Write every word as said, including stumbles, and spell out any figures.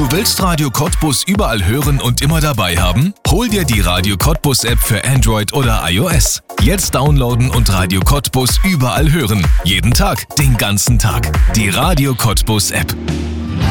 Du willst Radio Cottbus überall hören und immer dabei haben? Hol dir die Radio Cottbus App für Android oder iOS. Jetzt downloaden und Radio Cottbus überall hören. Jeden Tag, den ganzen Tag. Die Radio Cottbus App.